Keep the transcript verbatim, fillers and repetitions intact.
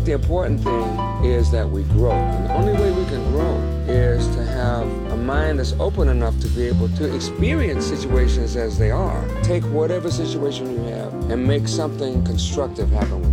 the important thing is that we grow. And the only way we can grow is to have a mind that's open enough to be able to experience situations as they are. Take whatever situation you have and make something constructive happen with it.